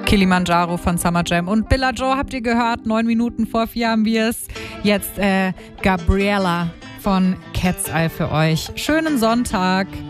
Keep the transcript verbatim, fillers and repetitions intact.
Kilimanjaro von Summer Jam. Und Billa Joe habt ihr gehört, neun Minuten vor vier haben wir es. Jetzt äh, Gabriella von Cat's Eye für euch. Schönen Sonntag.